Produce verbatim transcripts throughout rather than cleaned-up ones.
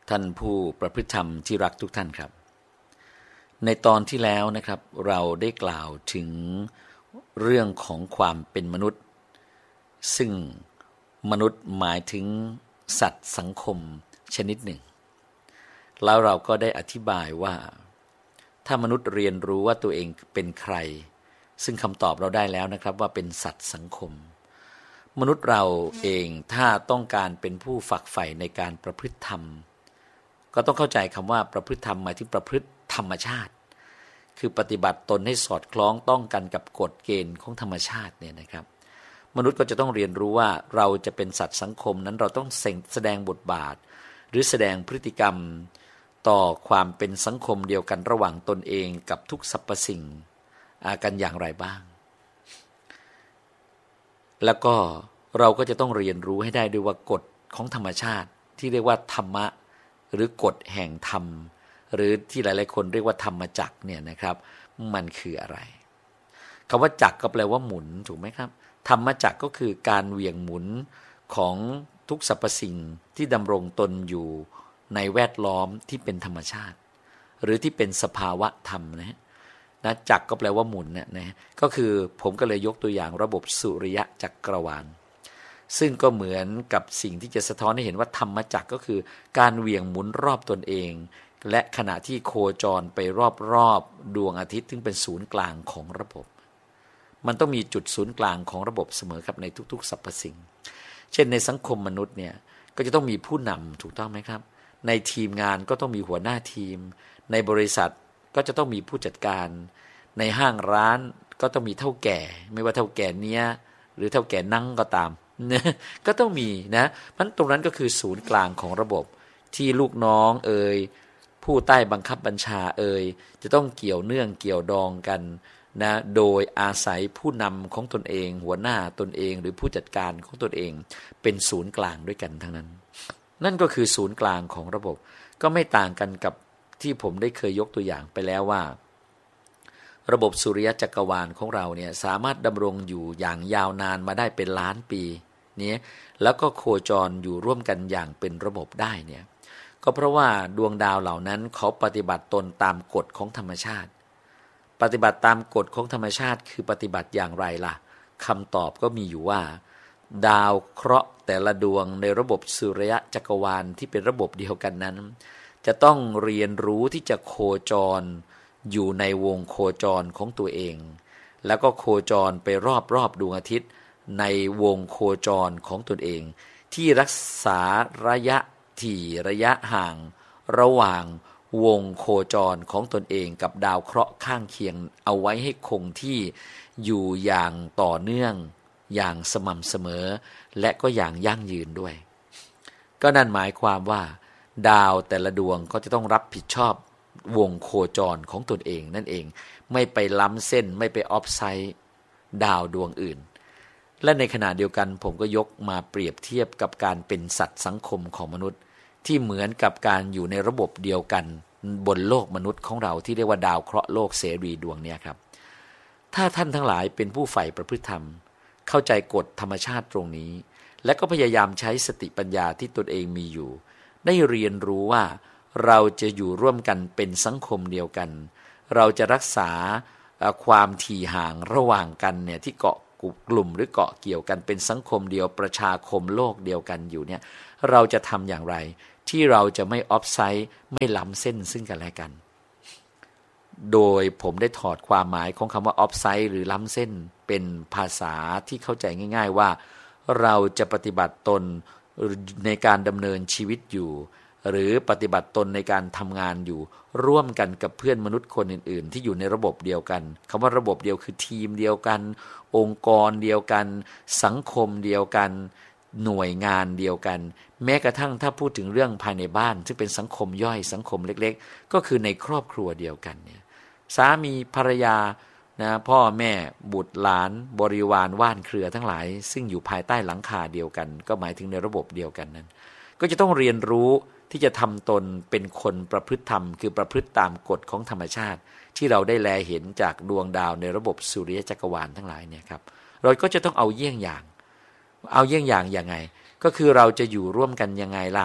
ท่านผู้ประพฤติธรรมที่รักทุกท่านครับในตอนที่แล้วนะครับเราได้กล่าวถึงเรื่องของความเป็นมนุษย์ซึ่งมนุษย์หมายถึงสัตว์สังคมชนิดหนึ่งแล้วเราก็ได้อธิบายว่าถ้ามนุษย์เรียนรู้ว่าตัวเองเป็นใครซึ่งคำตอบเราได้แล้วนะครับว่าเป็นสัตว์สังคมมนุษย์เราเองถ้าต้องการเป็นผู้ฝักใฝ่ในการประพฤติธรรมก็ต้องเข้าใจคำว่าประพฤติธรรมหมายถึงประพฤติธรรมชาติคือปฏิบัติตนให้สอดคล้องต้องกันกับกฎเกณฑ์ของธรรมชาติเนี่ยนะครับมนุษย์ก็จะต้องเรียนรู้ว่าเราจะเป็นสัตว์สังคมนั้นเราต้องแสดงบทบาทหรือแสดงพฤติกรรมต่อความเป็นสังคมเดียวกันระหว่างตนเองกับทุกสรรพสิ่งกันอย่างไรบ้างแล้วก็เราก็จะต้องเรียนรู้ให้ได้ด้วยว่ากฎของธรรมชาติที่เรียกว่าธรรมะหรือกฎแห่งธรรมหรือที่หลายๆคนเรียกว่าธรรมจักรเนี่ยนะครับมันคืออะไรคำว่าจักรก็แปลว่าหมุนถูกไหมครับธรรมจักรก็คือการเหวี่ยงหมุนของทุกสรรพสิ่งที่ดำรงตนอยู่ในแวดล้อมที่เป็นธรรมชาติหรือที่เป็นสภาวะธรรมนะนะจักรก็แปลว่าหมุนเนี่ยนะก็คือผมก็เลยยกตัวอย่างระบบสุริยะจักรวาลซึ่งก็เหมือนกับสิ่งที่จะสะท้อนให้เห็นว่าธรรมจักรก็คือการเหวี่ยงหมุนรอบตนเองและขณะที่โคจรไปรอบๆดวงอาทิตย์ซึ่งเป็นศูนย์กลางของระบบมันต้องมีจุดศูนย์กลางของระบบเสมอครับในทุกๆสรรพสิ่งเช่นในสังคมมนุษย์เนี่ยก็จะต้องมีผู้นำถูกต้องไหมครับในทีมงานก็ต้องมีหัวหน้าทีมในบริษัทก็จะต้องมีผู้จัดการในห้างร้านก็ต้องมีเท่าแก่ไม่ว่าเท่าแก่เนี้ยหรือเท่าแก่นั่งก็ตามก็ต้องมีนะมันตรงนั้นก็คือศูนย์กลางของระบบที่ลูกน้องเอ่ยผู้ใต้บังคับบัญชาเอ่ยจะต้องเกี่ยวเนื่องเกี่ยวดองกันนะโดยอาศัยผู้นำของตนเองหัวหน้าตนเองหรือผู้จัดการของตนเองเป็นศูนย์กลางด้วยกันทั้งนั้นนั่นก็คือศูนย์กลางของระบบก็ไม่ต่างกันกับที่ผมได้เคยยกตัวอย่างไปแล้วว่าระบบสุริยะจักรวาลของเราเนี่ยสามารถดำรงอยู่อย่างยาวนานมาได้เป็นล้านปีนี้แล้วก็โคจรอยู่ร่วมกันอย่างเป็นระบบได้เนี่ยก็เพราะว่าดวงดาวเหล่านั้นเขาปฏิบัติตนตามกฎของธรรมชาติปฏิบัติตามกฎของธรรมชาติคือปฏิบัติอย่างไรล่ะคำตอบก็มีอยู่ว่าดาวเคราะห์แต่ละดวงในระบบสุริยะจักรวาลที่เป็นระบบเดียวกันนั้นจะต้องเรียนรู้ที่จะโคจรอยู่ในวงโคจรของตัวเองแล้วก็โคจรไปรอบๆดวงอาทิตย์ในวงโคจรของตนเองที่รักษาระยะที่ระยะห่างระหว่างวงโคจรของตนเองกับดาวเคราะห์ข้างเคียงเอาไว้ให้คงที่อยู่อย่างต่อเนื่องอย่างสม่ำเสมอและก็อย่างยั่งยืนด้วยก็นั่นหมายความว่าดาวแต่ละดวงก็จะต้องรับผิดชอบวงโคจรของตนเองนั่นเองไม่ไปล้ำเส้นไม่ไปออฟไซด์ดาวดวงอื่นและในขณะเดียวกันผมก็ยกมาเปรียบเทียบกับการเป็นสัตว์สังคมของมนุษย์ที่เหมือนกับการอยู่ในระบบเดียวกันบนโลกมนุษย์ของเราที่เรียกว่าดาวเคราะห์โลกเสรีดวงนี้ครับถ้าท่านทั้งหลายเป็นผู้ใฝ่ประพฤติธรรมเข้าใจกฎธรรมชาติตรงนี้และก็พยายามใช้สติปัญญาที่ตนเองมีอยู่ได้เรียนรู้ว่าเราจะอยู่ร่วมกันเป็นสังคมเดียวกันเราจะรักษาความถี่ห่างระหว่างกันเนี่ยที่เกาะกลุ่มหรือเกาะเกี่ยวกันเป็นสังคมเดียวประชาคมโลกเดียวกันอยู่เนี่ยเราจะทำอย่างไรที่เราจะไม่ออฟไซด์ไม่ล้ำเส้นซึ่งกันและกันโดยผมได้ถอดความหมายของคำว่าออฟไซด์หรือล้ำเส้นเป็นภาษาที่เข้าใจง่ายๆว่าเราจะปฏิบัติตนในการดำเนินชีวิตอยู่หรือปฏิบัติตนในการทำงานอยู่ร่วมกันกับเพื่อนมนุษย์คนอื่นๆที่อยู่ในระบบเดียวกันคำว่าระบบเดียวคือทีมเดียวกันองค์กรเดียวกันสังคมเดียวกันหน่วยงานเดียวกันแม้กระทั่งถ้าพูดถึงเรื่องภายในบ้านซึ่งเป็นสังคมย่อยสังคมเล็กๆก็คือในครอบครัวเดียวกันเนี่ยสามีภรรยานะพ่อแม่บุตรหลานบริวารว่านเครือทั้งหลายซึ่งอยู่ภายใต้หลังคาเดียวกันก็หมายถึงในระบบเดียวกันนั้นก็จะต้องเรียนรู้ที่จะทำตนเป็นคนประพฤติธรรมคือประพฤติตามกฎของธรรมชาติที่เราได้แลเห็นจากดวงดาวในระบบสุริยะจักรวาลทั้งหลายเนี่ยครับเราก็จะต้องเอาเยี่ยงอย่างเอาเยี่ยงอย่างยังไงก็คือเราจะอยู่ร่วมกันยังไงล่ะพ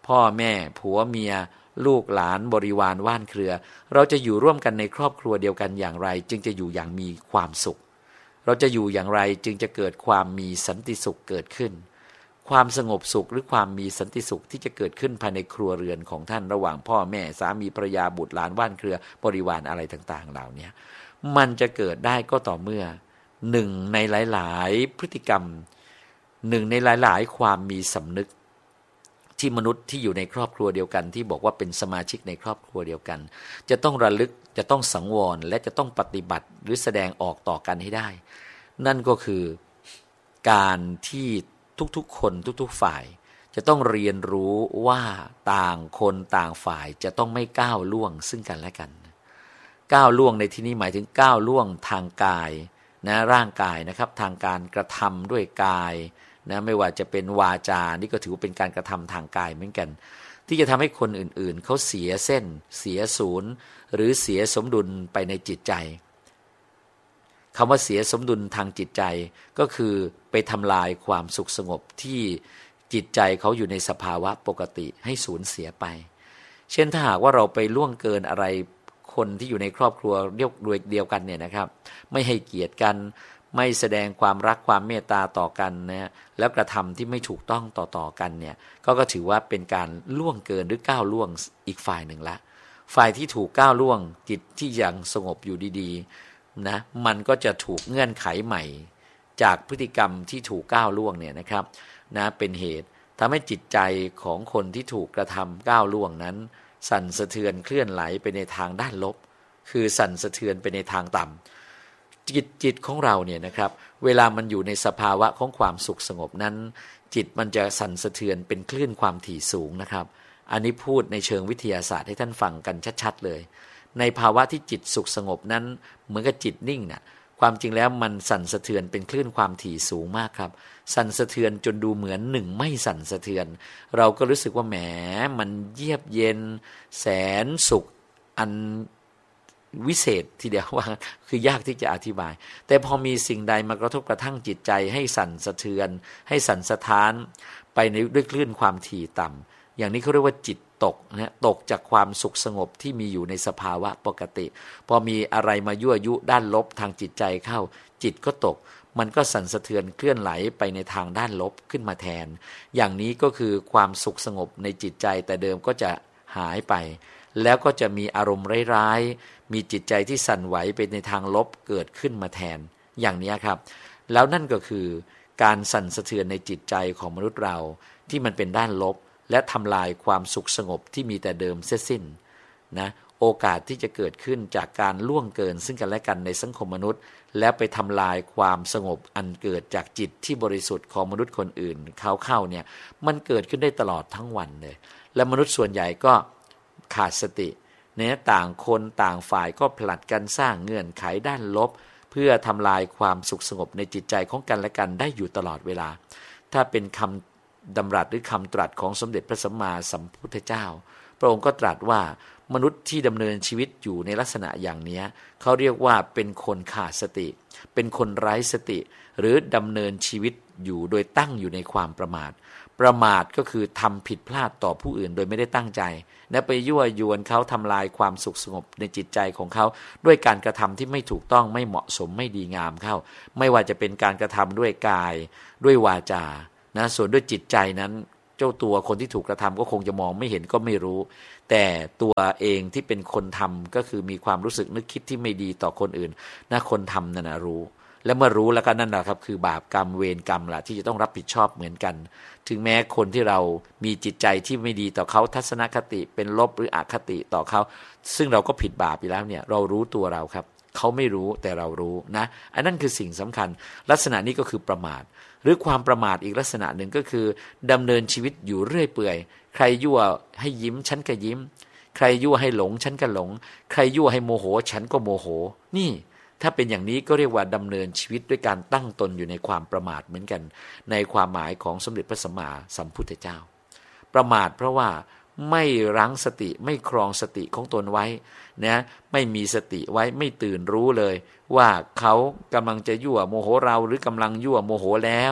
พ่อแม่ผัวเมียลูกหลานบริวารว่านเครือเราจะอยู่ร่วมกันในครอบครัวเดียวกันอย่างไรจึงจะอยู่อย่างมีความสุขเราจะอยู่อย่างไรจึงจะเกิดความมีสันติสุขเกิดขึ้นความสงบสุขหรือความมีสันติสุขที่จะเกิดขึ้นภายในครัวเรือนของท่านระหว่างพ่อแม่สามีภรรยาบุตรหลานว่านเครือบริวารอะไรต่างๆเหล่านี้มันจะเกิดได้ก็ต่อเมื่อหนึ่งในหลายๆพฤติกรรมหนึ่งในหลายๆความมีสำนึกที่มนุษย์ที่อยู่ในครอบครัวเดียวกันที่บอกว่าเป็นสมาชิกในครอบครัวเดียวกันจะต้องระลึกจะต้องสังวรและจะต้องปฏิบัติหรือแสดงออกต่อกันให้ได้นั่นก็คือการที่ทุกๆคนทุกๆฝ่ายจะต้องเรียนรู้ว่าต่างคนต่างฝ่ายจะต้องไม่ก้าวล่วงซึ่งกันและกันก้าวล่วงในที่นี้หมายถึงก้าวล่วงทางกายนะร่างกายนะครับทางการกระทำด้วยกายนะไม่ว่าจะเป็นวาจานี่ก็ถือว่าเป็นการกระทำทางกายเหมือนกันที่จะทำให้คนอื่นๆเขาเสียเส้นเสียศูนย์หรือเสียสมดุลไปในจิตใจคำว่าเสียสมดุลทางจิตใจก็คือไปทำลายความสุขสงบที่จิตใจเขาอยู่ในสภาวะปกติให้สูญเสียไปเช่นถ้าหากว่าเราไปล่วงเกินอะไรคนที่อยู่ในครอบครัวเดียวกันเนี่ยนะครับไม่ให้เกียรติกันไม่แสดงความรักความเมตตาต่อกันนะแล้วกระทำที่ไม่ถูกต้องต่อๆกันเนี่ยก็ก็ถือว่าเป็นการล่วงเกินหรือก้าวล่วงอีกฝ่ายหนึ่งละฝ่ายที่ถูกก้าวล่วงจิตที่ยังสงบอยู่ดีๆนะมันก็จะถูกเงื่อนไขใหม่จากพฤติกรรมที่ถูกก้าวล่วงเนี่ยนะครับนะเป็นเหตุทำให้จิตใจของคนที่ถูกกระทำก้าวล่วงนั้นสั่นสะเทือนเคลื่อนไหลไปในทางด้านลบคือสั่นสะเทือนไปในทางต่ำจิตจิตของเราเนี่ยนะครับเวลามันอยู่ในสภาวะของความสุขสงบนั้นจิตมันจะสั่นสะเทือนเป็นคลื่นความถี่สูงนะครับอันนี้พูดในเชิงวิทยาศาสตร์ให้ท่านฟังกันชัดๆเลยในภาวะที่จิตสุขสงบนั้นเหมือนกับจิตนิ่งน่ะความจริงแล้วมันสั่นสะเทือนเป็นคลื่นความถี่สูงมากครับสั่นสะเทือนจนดูเหมือนหนึ่งไม่สั่นสะเทือนเราก็รู้สึกว่าแหมมันเยือกเย็นแสนสุขอันวิเศษทีเดียวว่าคือยากที่จะอธิบายแต่พอมีสิ่งใดมากระทบกระทั่งจิตใจให้สั่นสะเทือนให้สั่นสะท้านไปในด้วยคลื่นความถี่ต่ำอย่างนี้เขาเรียกว่าจิตตกนะตกจากความสุขสงบที่มีอยู่ในสภาวะปกติพอมีอะไรมายั่วยุด้านลบทางจิตใจเข้าจิตก็ตกมันก็สั่นสะเทือนเคลื่อนไหลไปในทางด้านลบขึ้นมาแทนอย่างนี้ก็คือความสุขสงบในจิตใจแต่เดิมก็จะหายไปแล้วก็จะมีอารมณ์ร้ายๆมีจิตใจที่สั่นไหวไปในทางลบเกิดขึ้นมาแทนอย่างนี้ครับแล้วนั่นก็คือการสั่นสะเทือนในจิตใจของมนุษย์เราที่มันเป็นด้านลบและทำลายความสุขสงบที่มีแต่เดิมเสียสิ้นนะโอกาสที่จะเกิดขึ้นจากการล่วงเกินซึ่งกันและกันในสังคมมนุษย์และไปทำลายความสงบอันเกิดจากจิตที่บริสุทธิ์ของมนุษย์คนอื่นเขาเข้าเนี่ยมันเกิดขึ้นได้ตลอดทั้งวันเลยและมนุษย์ส่วนใหญ่ก็ขาดสติเนี่ยต่างคนต่างฝ่ายก็ผลัดกันสร้างเงื่อนไขด้านลบเพื่อทำลายความสุขสงบในจิตใจของกันและกันได้อยู่ตลอดเวลาถ้าเป็นคำดำรัสหรือคำตรัสของสมเด็จพระสัมมาสัมพุทธเจ้าพระองค์ก็ตรัสว่ามนุษย์ที่ดำเนินชีวิตอยู่ในลักษณะอย่างนี้เขาเรียกว่าเป็นคนขาดสติเป็นคนไร้สติหรือดำเนินชีวิตอยู่โดยตั้งอยู่ในความประมาทประมาทก็คือทำผิดพลาดต่อผู้อื่นโดยไม่ได้ตั้งใจและไปยั่วยวนเขาทำลายความสุขสงบในจิตใจของเขาด้วยการกระทำที่ไม่ถูกต้องไม่เหมาะสมไม่ดีงามเข้าไม่ว่าจะเป็นการกระทำด้วยกายด้วยวาจานะส่วนด้วยจิตใจนั้นเจ้าตัวคนที่ถูกกระทำก็คงจะมองไม่เห็นก็ไม่รู้แต่ตัวเองที่เป็นคนทำก็คือมีความรู้สึกนึกคิดที่ไม่ดีต่อคนอื่นนะคนทำนั่นนะรู้และเมื่อรู้แล้วก็นั่นแหละครับคือบาปกรรมเวรกรรมล่ะที่จะต้องรับผิดชอบเหมือนกันถึงแม้คนที่เรามีจิตใจที่ไม่ดีต่อเขาทัศนคติเป็นลบหรืออคติต่อเขาซึ่งเราก็ผิดบาปไปแล้วเนี่ยเรารู้ตัวเราครับเขาไม่รู้แต่เรารู้นะอันนั้นคือสิ่งสำคัญลักษณะนี้ก็คือประมาทหรือความประมาทอีกลักษณะหนึ่งก็คือดำเนินชีวิตอยู่เรื่อยเปื่อยใครยั่วให้ยิ้มฉันก็ยิ้มใครยั่วให้หลงฉันก็หลงใครยั่วให้โมโหฉันก็โมโหนี่ถ้าเป็นอย่างนี้ก็เรียกว่าดำเนินชีวิตด้วยการตั้งตนอยู่ในความประมาทเหมือนกันในความหมายของสมเด็จพระสัมมาสัมพุทธเจ้าประมาทเพราะว่าไม่รั้งสติไม่ครองสติของตนไว้นะไม่มีสติไว้ไม่ตื่นรู้เลยว่าเขากำลังจะยั่วโมโหเราหรือกำลังยั่วโมโหแล้ว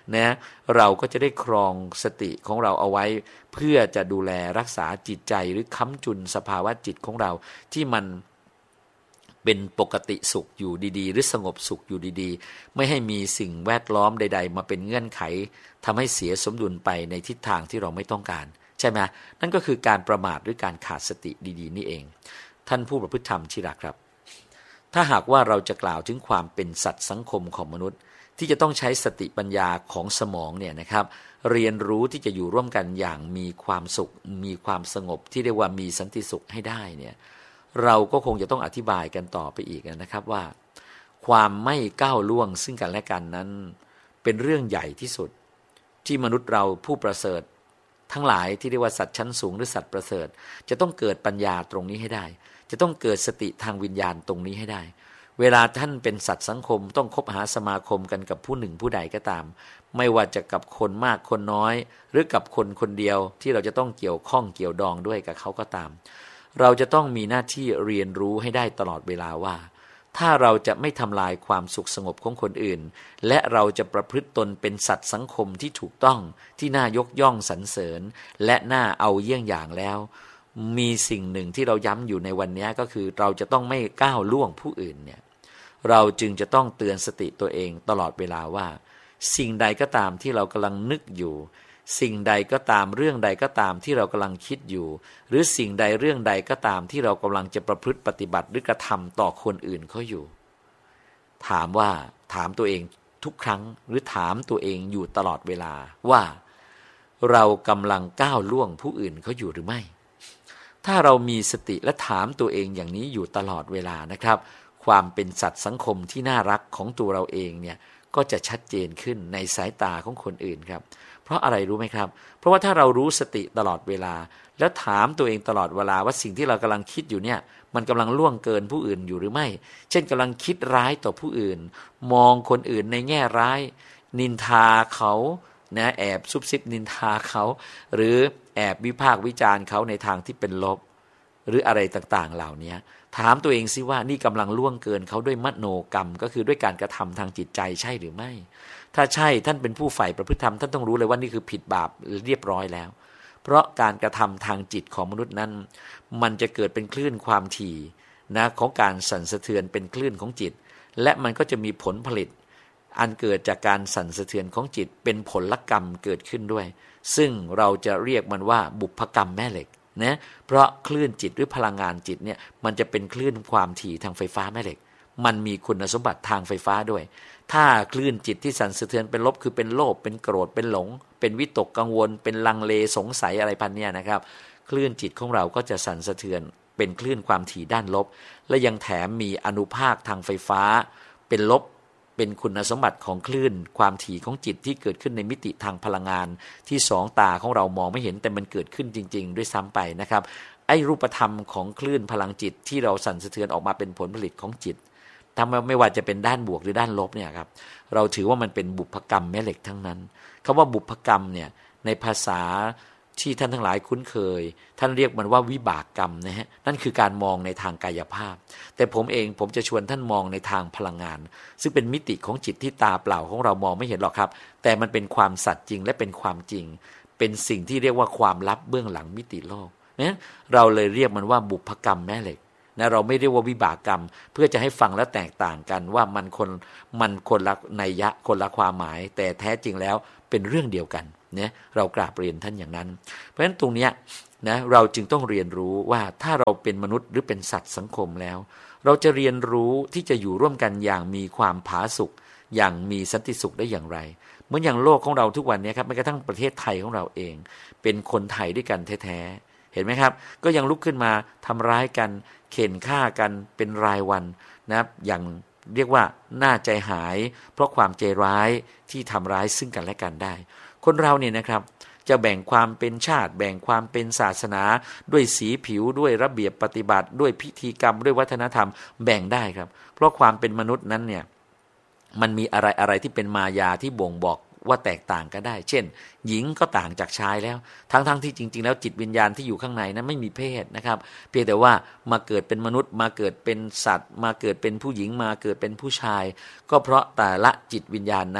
นะเราก็จะได้ครองสติของเราเอาไว้เพื่อจะดูแลรักษาจิตใจหรือค้ำจุนสภาวะจิตของเราที่มันเป็นปกติสุขอยู่ดีๆหรือสงบสุขอยู่ดีๆไม่ให้มีสิ่งแวดล้อมใดๆมาเป็นเงื่อนไขทำให้เสียสมดุลไปในทิศทางที่เราไม่ต้องการใช่ไหมนั่นก็คือการประมาทหรือการขาดสติดีๆนี่เองท่านผู้ประพฤติธรรมที่รักครับถ้าหากว่าเราจะกล่าวถึงความเป็นสัตว์สังคมของมนุษย์ที่จะต้องใช้สติปัญญาของสมองเนี่ยนะครับเรียนรู้ที่จะอยู่ร่วมกันอย่างมีความสุขมีความสงบที่เรียกว่ามีสันติสุขให้ได้เนี่ยเราก็คงจะต้องอธิบายกันต่อไปอีกนะครับว่าความไม่ก้าวล่วงซึ่งกันและกันนั้นเป็นเรื่องใหญ่ที่สุดที่มนุษย์เราผู้ประเสริฐทั้งหลายที่เรียกว่าสัตว์ชั้นสูงหรือสัตว์ประเสริฐจะต้องเกิดปัญญาตรงนี้ให้ได้จะต้องเกิดสติทางวิญญาณตรงนี้ให้ได้เวลาท่านเป็นสัตว์สังคมต้องคบหาสมาคมกันกับผู้หนึ่งผู้ใดก็ตามไม่ว่าจะกับคนมากคนน้อยหรือกับคนคนเดียวที่เราจะต้องเกี่ยวข้องเกี่ยวดองด้วยกับเขาก็ตามเราจะต้องมีหน้าที่เรียนรู้ให้ได้ตลอดเวลาว่าถ้าเราจะไม่ทำลายความสุขสงบของคนอื่นและเราจะประพฤติตนเป็นสัตว์สังคมที่ถูกต้องที่น่ายกย่องสรรเสริญและน่าเอาเยี่ยงอย่างแล้วมีสิ่งหนึ่งที่เราย้ำอยู่ในวันนี้ก็คือเราจะต้องไม่ก้าวล่วงผู้อื่นเนี่ยเราจึงจะต้องเตือนสติตัวเองตลอดเวลาว่าสิ่งใดก็ตามที่เรากำลังนึกอยู่สิ่งใดก็ตามเรื่องใดก็ตามที่เรากำลังคิดอยู่หรือสิ่งใดเรื่องใดก็ตามที่เรากำลังจะประพฤติปฏิบัติหรือกระทำต่อคนอื่นเขาอยู่ถามว่าถามตัวเองทุกครั้งหรือถามตัวเองอยู่ตลอดเวลาว่าเรากำลังก้าวล่วงผู้อื่นเขาอยู่หรือไม่ถ้าเรามีสติและถามตัวเองอย่างนี้อยู่ตลอดเวลานะครับความเป็นสัตว์สังคมที่น่ารักของตัวเราเองเนี่ยก็จะชัดเจนขึ้นในสายตาของคนอื่นครับเพราะอะไรรู้ไหมครับเพราะว่าถ้าเรารู้สติตลอดเวลาแล้วถามตัวเองตลอดเวลาว่าสิ่งที่เรากำลังคิดอยู่เนี่ยมันกำลังล่วงเกินผู้อื่นอยู่หรือไม่เช่นกำลังคิดร้ายต่อผู้อื่นมองคนอื่นในแง่ร้ายนินทาเขานะแอบซุบซิบนินทาเขาหรือแอบวิพากษ์วิจารณ์เขาในทางที่เป็นลบหรืออะไรต่างๆเหล่านี้ถามตัวเองซิว่านี่กำลังล่วงเกินเขาด้วยมโนกรรมก็คือด้วยการกระทำทางจิตใจใช่หรือไม่ถ้าใช่ท่านเป็นผู้ใฝ่ประพฤติธรรมท่านต้องรู้เลยว่านี่คือผิดบาปเรียบร้อยแล้วเพราะการกระทำทางจิตของมนุษย์นั้นมันจะเกิดเป็นคลื่นความถี่นะของการสั่นสะเทือนเป็นคลื่นของจิตและมันก็จะมีผลผลิตอันเกิดจากการสั่นสะเทือนของจิตเป็นผลกรรมเกิดขึ้นด้วยซึ่งเราจะเรียกมันว่าบุพกรรมแม่เหล็กนะเพราะคลื่นจิตหรือพลังงานจิตเนี่ยมันจะเป็นคลื่นความถี่ทางไฟฟ้าแม่เหล็กมันมีคุณสมบัติทางไฟฟ้าด้วยถ้าคลื่นจิตที่สั่นสะเทือนเป็นลบคือเป็นโลภเป็นโกรธเป็นหลงเป็นวิตกกังวลเป็นลังเลสงสัยอะไรพันเนี่ยนะครับคลื่นจิตของเราก็จะสั่นสะเทือนเป็นคลื่นความถี่ด้านลบและยังแถมมีอนุภาคทางไฟฟ้าเป็นลบเป็นคุณสมบัติของคลื่นความถี่ของจิตที่เกิดขึ้นในมิติทางพลังงานที่สองตาของเรามองไม่เห็นแต่มันเกิดขึ้นจริงๆด้วยซ้ำไปนะครับไอ้รูปธรรมของคลื่นพลังจิตที่เราสั่นสะเทือนออกมาเป็นผลผลิตของจิตทำไม่ว่าจะเป็นด้านบวกหรือด้านลบเนี่ยครับเราถือว่ามันเป็นบุพกรรมแม่เหล็กทั้งนั้นคำว่าบุพกรรมเนี่ยในภาษาที่ท่านทั้งหลายคุ้นเคยท่านเรียกมันว่าวิบากกรรมนะฮะนั่นคือการมองในทางกายภาพแต่ผมเองผมจะชวนท่านมองในทางพลังงานซึ่งเป็นมิติของจิตที่ตาเปล่าของเรามองไม่เห็นหรอกครับแต่มันเป็นความสัตย์จริงและเป็นความจริงเป็นสิ่งที่เรียกว่าความลับเบื้องหลังมิติโลกนะเราเลยเรียกมันว่าบุพกรรมแม่เหล็กนะเราไม่เรียกว่าวิบากกรรมเพื่อจะให้ฟังและแตกต่างกันว่ามันคนมันคนละนัยยะคนละความหมายแต่แท้จริงแล้วเป็นเรื่องเดียวกันเนี่ยเรากราบเรียนท่านอย่างนั้นเพราะฉะนั้นตรงเนี้ยนะเราจึงต้องเรียนรู้ว่าถ้าเราเป็นมนุษย์หรือเป็นสัตว์สังคมแล้วเราจะเรียนรู้ที่จะอยู่ร่วมกันอย่างมีความผาสุกอย่างมีสันติสุขได้อย่างไรเหมือนอย่างโลกของเราทุกวันนี้ครับแม้กระทั่งประเทศไทยของเราเองเป็นคนไทยด้วยกันแท้ๆเห็นไหมครับก็ยังลุกขึ้นมาทำร้ายกันเข็นฆ่ากันเป็นรายวันนะอย่างเรียกว่าน่าใจหายเพราะความใจร้ายที่ทำร้ายซึ่งกันและกันได้คนเราเนี่ยนะครับจะแบ่งความเป็นชาติแบ่งความเป็นศาสนาด้วยสีผิวด้วยระเบียบปฏิบัติด้วยพิธีกรรมด้วยวัฒนธรรมแบ่งได้ครับเพราะความเป็นมนุษย์นั้นเนี่ยมันมีอะไรอะไรที่เป็นมายาที่บ่งบอกว่าแตกต่างกันได้เช่นหญิงก็ต่างจากชายแล้วทั้งๆ ท, ที่จริงๆแล้วจิตวิญญาณที่อยู่ข้างในนั้นไม่มีเพศนะครับเพียงแต่ว่ามาเกิดเป็นมนุษย์มาเกิดเป็นสัตว์มาเกิดเป็นผู้หญิงมาเกิดเป็นผู้ชายก็เพราะแต่ละจิตวิญญาณนั้น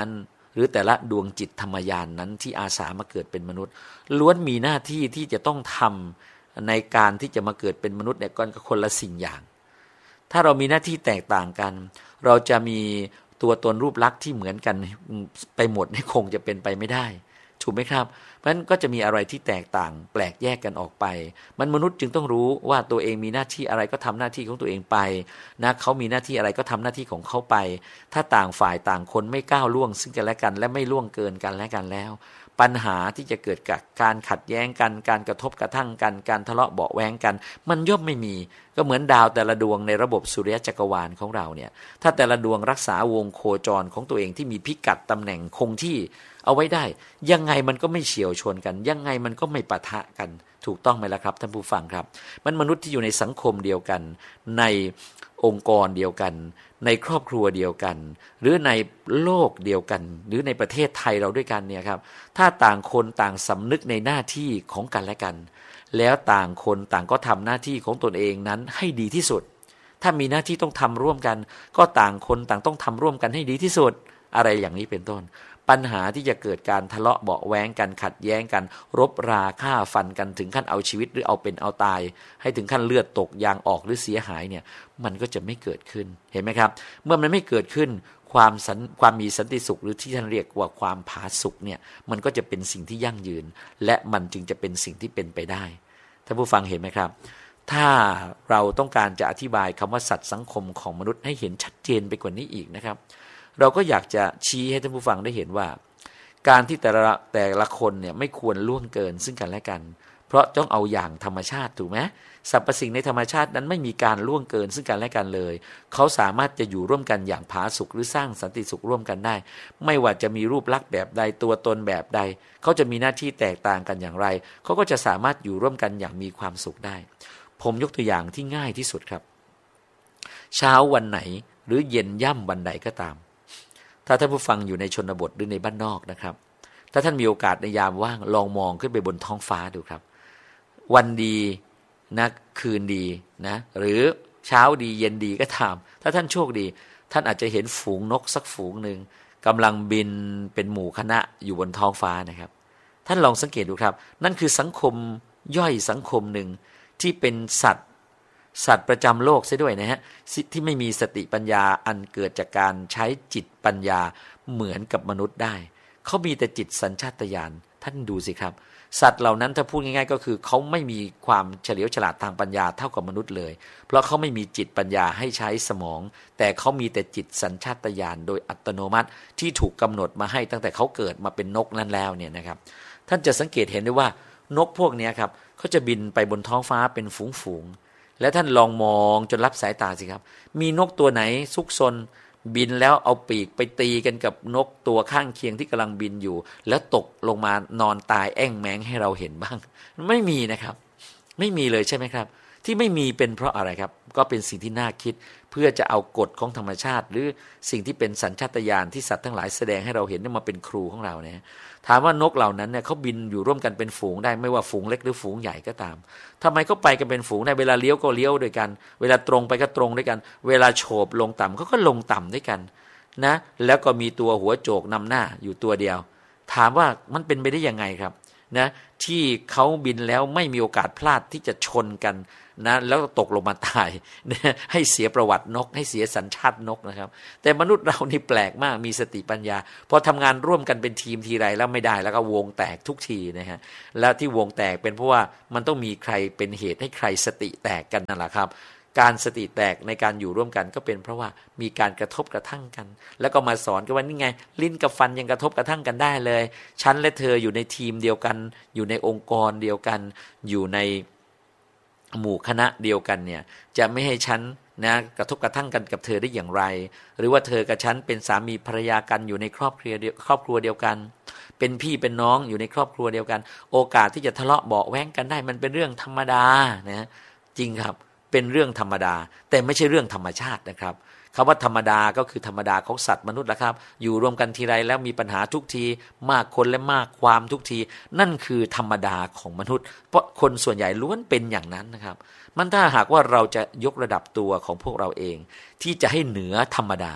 หรือแต่ละดวงจิตธรรมญาณ นั้นที่อาสามาเกิดเป็นมนุษย์ล้วนมีหน้าที่ที่จะต้องทำในการที่จะมาเกิดเป็นมนุษย์เนี่ยก็คนละสิ่งอย่างถ้าเรามีหน้าที่แตกต่างกันเราจะมีตัวตนรูปลักษณ์ที่เหมือนกันไปหมดนี่คงจะเป็นไปไม่ได้ถูกไหมครับเพราะฉะนั้นก็จะมีอะไรที่แตกต่างแปลกแยกกันออกไปมันมนุษย์จึงต้องรู้ว่าตัวเองมีหน้าที่อะไรก็ทำหน้าที่ของตัวเองไปนะเขามีหน้าที่อะไรก็ทำหน้าที่ของเขาไปถ้าต่างฝ่ายต่างคนไม่ก้าวล่วงซึ่งกันและกันและไม่ล่วงเกินกันและกันแล้วปัญหาที่จะเกิดกับการขัดแย้งกันการกระทบกระทั่งกันการทะเลาะเบาะแว้งกันมันย่อมไม่มีก็เหมือนดาวแต่ละดวงในระบบสุริยะจักรวาลของเราเนี่ยถ้าแต่ละดวงรักษาวงโคจรของตัวเองที่มีพิกัดตำแหน่งคงที่เอาไว้ได้ยังไงมันก็ไม่เฉี่ยวชนกันยังไงมันก็ไม่ปะทะกันถูกต้องไหมล่ะครับท่านผู้ฟังครับมันมนุษย์ที่อยู่ในสังคมเดียวกันในองค์กรเดียวกันในครอบครัวเดียวกันหรือในโลกเดียวกันหรือในประเทศไทยเราด้วยกันเนี่ยครับถ้าต่างคนต่างสำนึกในหน้าที่ของกันและกันแล้วต่างคนต่างก็ทำหน้าที่ของตนเองนั้นให้ดีที่สุดถ้ามีหน้าที่ต้องทำร่วมกันก็ต่างคนต่างต้องทำร่วมกันให้ดีที่สุดอะไรอย่างนี้เป็นต้นปัญหาที่จะเกิดการทะเลาะเบาะแว้งกันขัดแย้งกันรบราฆ่าฟันกันถึงขั้นเอาชีวิตหรือเอาเป็นเอาตายให้ถึงขั้นเลือดตกยางออกหรือเสียหายเนี่ยมันก็จะไม่เกิดขึ้นเห็นไหมครับเมื่อมันไม่เกิดขึ้นความสันความมีสันติสุขหรือที่ท่านเรียกว่าความผาสุกเนี่ยมันก็จะเป็นสิ่งที่ยั่งยืนและมันจึงจะเป็นสิ่งที่เป็นไปได้ท่านผู้ฟังเห็นไหมครับถ้าเราต้องการจะอธิบายคำว่าสัตว์สังคมของมนุษย์ให้เห็นชัดเจนไปกว่านี้อีกนะครับเราก็อยากจะชี้ให้ท่านผู้ฟังได้เห็นว่าการที่แต่ละแต่ละคนเนี่ยไม่ควรล่วงเกินซึ่งกันและกันเพราะต้องเอาอย่างธรรมชาติถูกไหมสรรพสิ่งในธรรมชาตินั้นไม่มีการล่วงเกินซึ่งกันและกันเลยเขาสามารถจะอยู่ร่วมกันอย่างผาสุกหรือสร้างสันติสุขร่วมกันได้ไม่ว่าจะมีรูปลักษณ์แบบใดตัวตนแบบใดเขาจะมีหน้าที่แตกต่างกันอย่างไรเขาก็จะสามารถอยู่ร่วมกันอย่างมีความสุขได้ผมยกตัวอย่างที่ง่ายที่สุดครับเช้าวันไหนหรือเย็นย่ำวันใดก็ตามถ้าท่านผู้ฟังอยู่ในชนบทหรือในบ้านนอกนะครับถ้าท่านมีโอกาสในยามว่างลองมองขึ้นไปบนท้องฟ้าดูครับวันดีนะคืนดีนะหรือเช้าดีเย็นดีก็ตามถ้าท่านโชคดีท่านอาจจะเห็นฝูงนกสักฝูงหนึ่งกำลังบินเป็นหมู่คณะอยู่บนท้องฟ้านะครับท่านลองสังเกตดูครับนั่นคือสังคมย่อยสังคมหนึ่งที่เป็นสัตว์สัตว์ประจำโลกซะด้วยนะฮะที่ไม่มีสติปัญญาอันเกิดจากการใช้จิตปัญญาเหมือนกับมนุษย์ได้เขามีแต่จิตสัญชาตญาณท่านดูสิครับสัตว์เหล่านั้นถ้าพูดง่ายๆก็คือเขาไม่มีความเฉลียวฉลาดทางปัญญาเท่ากับมนุษย์เลยเพราะเขาไม่มีจิตปัญญาให้ใช้สมองแต่เขามีแต่จิตสัญชาตญาณโดยอัตโนมัติที่ถูกกำหนดมาให้ตั้งแต่เขาเกิดมาเป็นนกนั้นแล้วเนี่ยนะครับท่านจะสังเกตเห็นได้ว่านกพวกนี้ครับเขาจะบินไปบนท้องฟ้าเป็นฝูงๆและท่านลองมองจนรับสายตาสิครับมีนกตัวไหนซุกซนบินแล้วเอาปีกไปตีกันกับนกตัวข้างเคียงที่กำลังบินอยู่แล้วตกลงมานอนตายแอ้งแม้งให้เราเห็นบ้างไม่มีนะครับไม่มีเลยใช่ไหมครับที่ไม่มีเป็นเพราะอะไรครับก็เป็นสิ่งที่น่าคิดเพื่อจะเอากฎของธรรมชาติหรือสิ่งที่เป็นสัญชาตญาณที่สัตว์ทั้งหลายแสดงให้เราเห็นนี่มาเป็นครูของเราเนี่ยถามว่านกเหล่านั้นเนี่ยเขาบินอยู่ร่วมกันเป็นฝูงได้ไม่ว่าฝูงเล็กหรือฝูงใหญ่ก็ตามทำไมเขาไปกันเป็นฝูงในเวลาเลี้ยวก็เลี้ยวด้วยกันเวลาตรงไปก็ตรงด้วยกันเวลาโฉบลงต่ำเขาก็ลงต่ำด้วยกันนะแล้วก็มีตัวหัวโจกนำหน้าอยู่ตัวเดียวถามว่ามันเป็นไปได้ยังไงครับนะที่เขาบินแล้วไม่มีโอกาสพลาดที่จะชนกันนะแล้วตกลงมาตายนะให้เสียประวัตินกให้เสียสัญชาตินกนะครับแต่มนุษย์เรานี่แปลกมากมีสติปัญญาพอทำงานร่วมกันเป็นทีมทีไรแล้วไม่ได้แล้วก็วงแตกทุกทีนะฮะแล้วที่วงแตกเป็นเพราะว่ามันต้องมีใครเป็นเหตุให้ใครสติแตกกันนั่นแหละครับการสติแตกในการอยู่ร่วมกันก็เป็นเพราะว่ามีการกระทบกระทั่งกันแล้วก็มาสอนกันว่านี่ไงลิ้นกับฟันยังกระทบกระทั่งกันได้เลยฉันและเธออยู่ในทีมเดียวกันอยู่ในองค์กรเดียวกันอยู่ในหมู่คณะเดียวกันเนี่ยจะไม่ให้ฉันนะกระทบกระทั่งกันกับเธอได้อย่างไรหรือว่าเธอกับฉันเป็นสามีภรรยากันอยู่ในครอบครัวเดียวครอบครัวเดียวกันเป็นพี่เป็นน้องอยู่ในครอบครัวเดียวกันโอกาสที่จะทะเลาะเบาะแว้งกันได้มันเป็นเรื่องธรรมดานะจริงครับเป็นเรื่องธรรมดาแต่ไม่ใช่เรื่องธรรมชาตินะครับคำว่าธรรมดาก็คือธรรมดาของสัตว์มนุษย์ละครับอยู่รวมกันทีไรแล้วมีปัญหาทุกทีมากคนและมากความทุกทีนั่นคือธรรมดาของมนุษย์เพราะคนส่วนใหญ่ล้วนเป็นอย่างนั้นนะครับมันถ้าหากว่าเราจะยกระดับตัวของพวกเราเองที่จะให้เหนือธรรมดา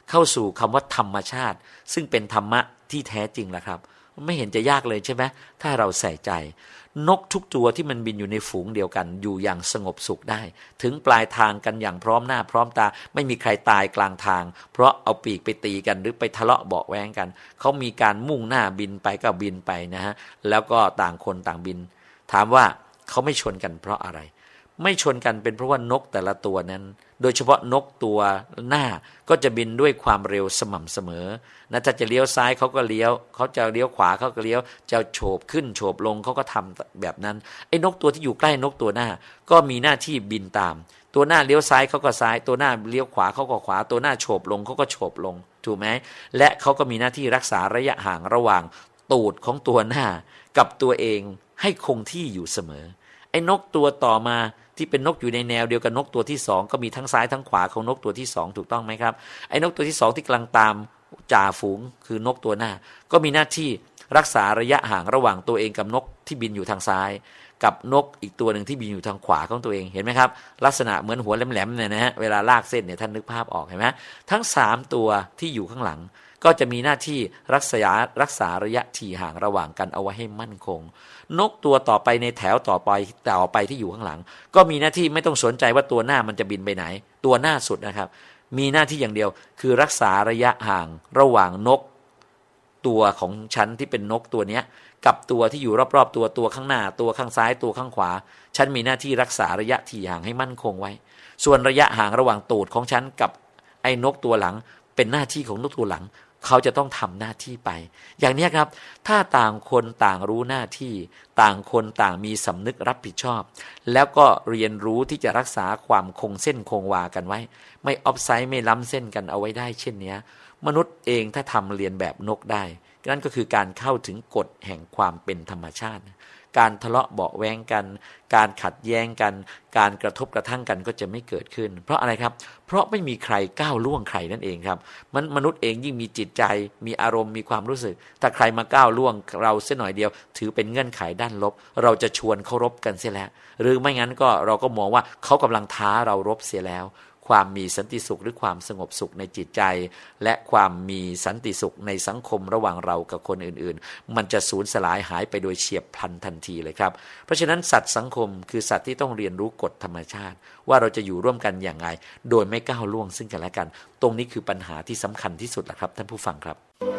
เข้าสู่คำว่าธรรมชาติซึ่งเป็นธรรมะที่แท้จริงล่ะครับไม่เห็นจะยากเลยใช่ไหมถ้าเราใส่ใจนกทุกตัวที่มันบินอยู่ในฝูงเดียวกันอยู่อย่างสงบสุขได้ถึงปลายทางกันอย่างพร้อมหน้าพร้อมตาไม่มีใครตายกลางทางเพราะเอาปีกไปตีกันหรือไปทะเลาะเบาะแว้งกันเขามีการมุ่งหน้าบินไปก็บินไปนะฮะแล้วก็ต่างคนต่างบินถามว่าเขาไม่ชนกันเพราะอะไรไม่ชนกันเป็นเพราะว่านกแต่ละตัวนั้นโดยเฉพาะนกตัวหน้าก็จะบินด้วยความเร็วสม่ำเสมอนะถ้าจะเลี้ยวซ้ายเขาก็เลี้ยวเขาจะเลี้ยวขวาเขาก็เลี้ยวจะโฉบขึ้นโฉบลงเขาก็ทำแบบนั้นไอ้นกตัวที่อยู่ใกล้นกตัวหน้าก็มีหน้าที่บินตามตัวหน้าเลี้ยวซ้ายเขาก็ซ้ายตัวหน้าเลี้ยวขวาเขาก็ขวาตัวหน้าโฉบลงเขาก็โฉบลงถูกไหมและเขาก็มีหน้าที่รักษาระยะห่างระหว่างตูดของตัวหน้ากับตัวเองให้คงที่อยู่เสมอไอ้นกตัวต่อมาที่เป็นนกอยู่ในแนวเดียวกับนกตัวที่สองก็มีทั้งซ้ายทั้งขวาของนกตัวที่สองถูกต้องไหมครับไอ้นกตัวที่สองที่กำลังตามจ่าฝูงคือนกตัวหน้าก็มีหน้าที่รักษาระยะห่างระหว่างตัวเองกับนกที่บินอยู่ทางซ้ายกับนกอีกตัวหนึ่งที่บินอยู่ทางขวาของตัวเองเห็นไหมครับลักษณะเหมือนหัวแหลมๆเนี่ยนะฮะเวลาลากเส้นเนี่ยท่านนึกภาพออกเห็นไหมทั้งสามตัวที่อยู่ข้างหลังก็จะมีหน้าที่รักษารักษาระยะที่ห่างระหว่างกันเอาไว้ให้มั่นคงนกตัวต่อไปในแถวต่อไปต่อไปที่อยู่ข้างหลังก็มีหน้าที่ไม่ต้องสนใจว่าตัวหน้ามันจะบินไปไหนตัวหน้าสุดนะครับมีหน้าที่อย่างเดียวคือรักษาระยะห่างระหว่างนกตัวของฉันที่เป็นนกตัวเนี้ยกับตัวที่อยู่รอบๆตัวตัวข้างหน้าตัวข้างซ้ายตัวข้างขวาฉันมีหน้าที่รักษาระยะที่ห่างให้มั่นคงไว้ส่วนระยะห่างระหว่างตูดของฉันกับไอ้นกตัวหลังเป็นหน้าที่ของนกตัวหลังเขาจะต้องทำหน้าที่ไปอย่างนี้ครับถ้าต่างคนต่างรู้หน้าที่ต่างคนต่างมีสำนึกรับผิดชอบแล้วก็เรียนรู้ที่จะรักษาความคงเส้นคงวากันไว้ไม่ออฟไซด์ไม่ล้ำเส้นกันเอาไว้ได้เช่นนี้มนุษย์เองถ้าทำเรียนแบบนกได้นั่นก็คือการเข้าถึงกฎแห่งความเป็นธรรมชาติการทะเลาะเบาะแว้งกันการขัดแย้งกันการกระทบกระทั่งกันก็จะไม่เกิดขึ้นเพราะอะไรครับเพราะไม่มีใครก้าวล่วงใครนั่นเองครับมันมนุษย์เองยิ่งมีจิตใจมีอารมณ์มีความรู้สึกถ้าใครมาก้าวล่วงเราเสียหน่อยเดียวถือเป็นเงื่อนไขด้านลบเราจะชวนเขารบกันเสียแล้วหรือไม่งั้นก็เราก็มองว่าเขากำลังท้าเรารบเสียแล้วความมีสันติสุขหรือความสงบสุขในจิตใจและความมีสันติสุขในสังคมระหว่างเรากับคนอื่นๆมันจะสูญสลายหายไปโดยเฉียบพลันทันทีเลยครับเพราะฉะนั้นสัตว์สังคมคือสัตว์ที่ต้องเรียนรู้กฎธรรมชาติว่าเราจะอยู่ร่วมกันอย่างไรโดยไม่ก้าวล่วงซึ่งกันและกันตรงนี้คือปัญหาที่สำคัญที่สุดแหละครับท่านผู้ฟังครับ